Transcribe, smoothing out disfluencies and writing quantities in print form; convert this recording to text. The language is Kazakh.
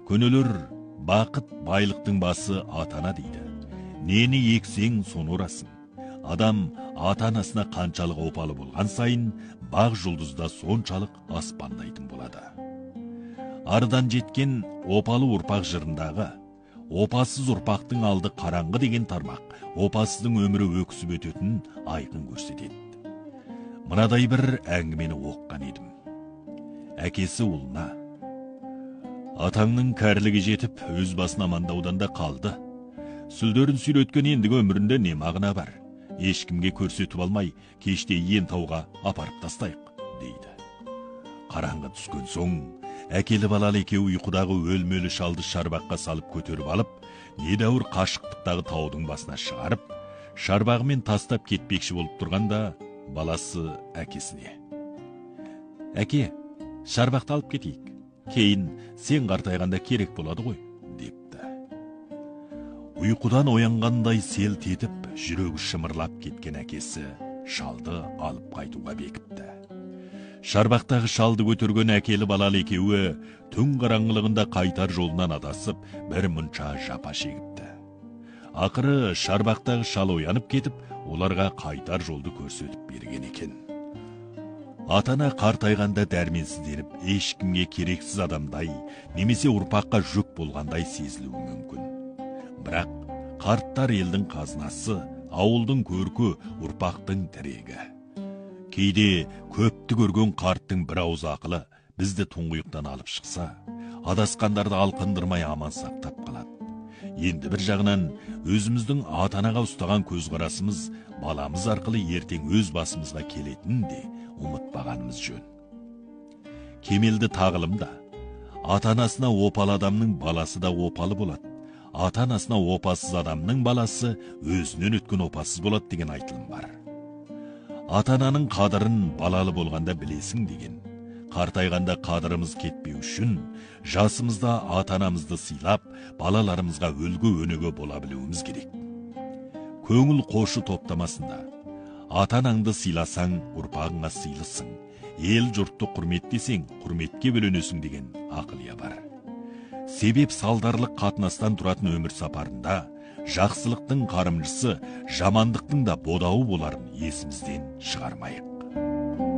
Көнелер бақыт байлықтың басы атана дейді. Нені ексең соны орасың. Адам ата-анасына қаншалық опалы болған сайын, бақ жұлдызда соншалық аспандайтын болады. Ардан жеткен опалы ұрпақ жырындағы опасыз ұрпақтың алды қараңғы деген тармақ опасыздың өмірі өксіп өтетінін айқын көрсетеді. Мынадай бір әңгімені оққан едім. Әкесі ұлына: атаңның кәрілігі жетіп, өз басын амандаудан да қалды. Сүлдерін сүйреткен ендігі өмірінде не мағына бар? Ешкімге көрсетіп алмай, кеште ен тауға апарып тастайық, дейді. Қараңғы түскен соң, әкелі балалы екеуі ұйқыдағы өлмелі шалды шарбаққа салып көтеріп алып, недәуір қашықтықтағы таудың басына шығарып, шарбағымен тастап кетпекші болып тұрғанда, баласы әкесіне: әке, шарбақты алып кетейік. Кейін сен қартайғанда керек болады ғой, депті. Ұйқыдан оянғандай селт етіп, жүрегі шымырлап кеткен әкесі шалды алып қайтуға бекіпті. Шарбақтағы шалды көтерген әкелі балалы екеуі түн қараңғылығында қайтар жолынан адасып, бір мұнша жапа шегіпті. Ақыры шарбақтағы шал оянып кетіп, оларға қайтар жолды көрсетіп берген екен. Атана қартайғанда дәрменсізденіп, ешкімге керексіз адамдай, немесе ұрпаққа жүк болғандай сезілуі мүмкін. Бірақ қарттар елдің қазынасы, ауылдың көркі, ұрпақтың тірегі. Кейде көпті көрген қарттың бір ауыз ақылы бізді тұңғиықтан алып шықса, адасқандарды алқындырмай аман сақтап қалады. Енді бір жағынан өзіміздің ата-анаға ұстаған көзқарасымыз баламыз арқылы ертең өз басымызға келетінін де ұмытпағанымыз жөн. Кемелді тағылымда ата-анасына опалы адамның баласы да опалы болады, ата-анасына опасыз адамның баласы өзінен өткен опасыз болады деген айтылым бар. Ата-ананың қадырын балалы болғанда білесің деген. Қартайғанда қадырымыз кетпеу үшін жасымызда ата-анамызды сыйлап, балаларымызға үлгі өнеге бола білуіміз керек. Көңіл қошы топтамасында ата-анаңды сыйласаң, ұрпағыңа сыйлысың, ел жұртты құрметтесең, құрметке бөленесің деген ақылия бар. Себеп салдарлық қатынастан тұратын өмір сапарында жақсылықтың қарымшысы, жамандықтың да бодауы боларын есімізден шығармайық.